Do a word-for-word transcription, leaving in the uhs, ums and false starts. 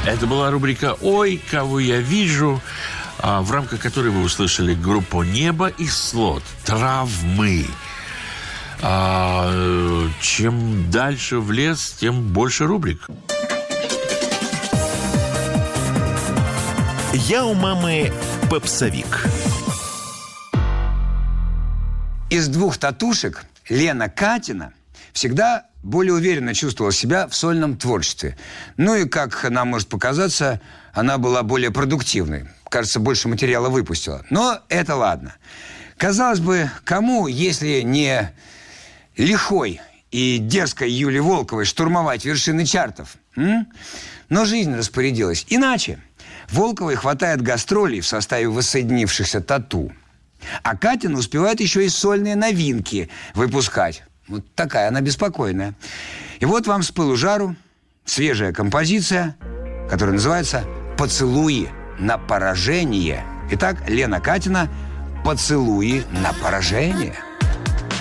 Это была рубрика «Ой, кого я вижу», в рамках которой вы услышали группу «Небо» и «Слот». «Травмы». А, чем дальше в лес, тем больше рубрик. Я у мамы попсовик. Из двух татушек Лена Катина всегда более уверенно чувствовала себя в сольном творчестве. Ну и, как нам может показаться, она была более продуктивной. Кажется, больше материала выпустила. Но это ладно. Казалось бы, кому, если не лихой и дерзкой Юле Волковой, штурмовать вершины чартов? М? Но жизнь распорядилась иначе. Волковой хватает гастролей в составе воссоединившихся тату. А Катина успевает еще и сольные новинки выпускать. Вот такая она беспокойная. И вот вам с пылу жару свежая композиция, которая называется «Поцелуи на поражение». Итак, Лена Катина «Поцелуи на поражение».